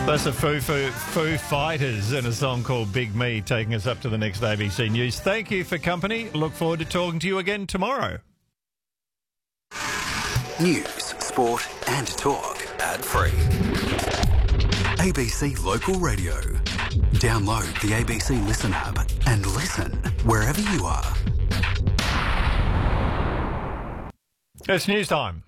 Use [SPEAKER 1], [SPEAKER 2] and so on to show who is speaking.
[SPEAKER 1] That's the Foo Fighters and a song called Big Me, taking us up to the next ABC News. Thank you for company. Look forward to talking to you again tomorrow.
[SPEAKER 2] News, sport and talk ad-free. ABC Local Radio. Download the ABC Listen app and listen wherever you are.
[SPEAKER 1] It's news time.